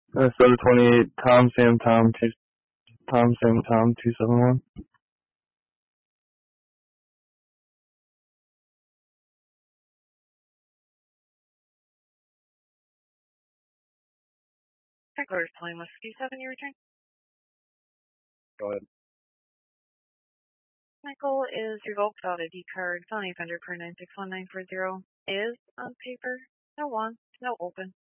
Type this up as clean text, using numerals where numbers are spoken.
Minnesota 28, Tom Sam Tom 271. Heckler's Pine Whiskey 7, your return. Go ahead. Michael is revoked out ID card, felony offender per 961940. Is on paper, no one, no open.